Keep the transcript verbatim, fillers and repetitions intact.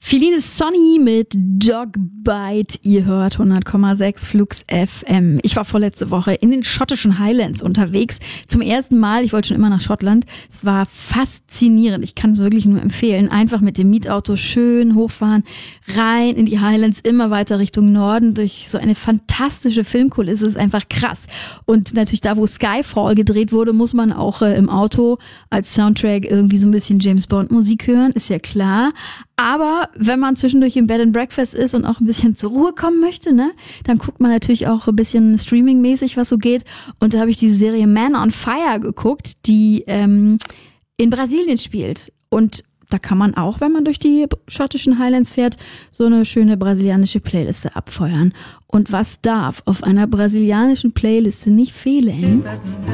Feline Sonny mit Dog Bite. Ihr hört hundert Komma sechs Flux F M. Ich war vorletzte Woche in den schottischen Highlands unterwegs. Zum ersten Mal. Ich wollte schon immer nach Schottland. Es war faszinierend. Ich kann es wirklich nur empfehlen. Einfach mit dem Mietauto schön hochfahren, rein in die Highlands, immer weiter Richtung Norden durch so eine fantastische Filmkulisse. Es ist einfach krass. Und natürlich da, wo Skyfall gedreht wurde, muss man auch äh, im Auto als Soundtrack irgendwie so ein bisschen James Bond Musik hören. Ist ja klar. Aber wenn man zwischendurch im Bed and Breakfast ist und auch ein bisschen zur Ruhe kommen möchte, ne, dann guckt man natürlich auch ein bisschen Streaming-mäßig, was so geht. Und da habe ich diese Serie Man on Fire geguckt, die ähm, in Brasilien spielt. Und da kann man auch, wenn man durch die schottischen Highlands fährt, so eine schöne brasilianische Playliste abfeuern. Und was darf auf einer brasilianischen Playliste nicht fehlen?